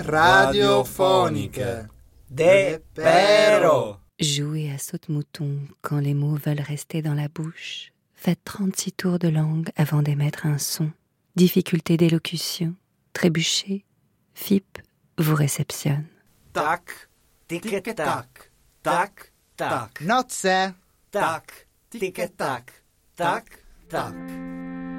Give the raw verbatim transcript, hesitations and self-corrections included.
radiophonique. Des perros. Jouez à saute-mouton quand les mots veulent rester dans la bouche. Faites trente-six tours de langue avant d'émettre un son. Difficulté d'élocution. Trébuchez. F I P vous réceptionne. Tac, tic-tac, tac, tac. Notze. Tac, tic-tac, tac, tac.